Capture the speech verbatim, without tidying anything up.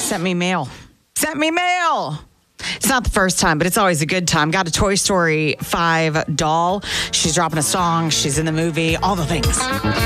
sent me mail. Sent me mail. It's not the first time, but it's always a good time. Got a Toy Story five doll. She's dropping a song. She's in the movie. All the things.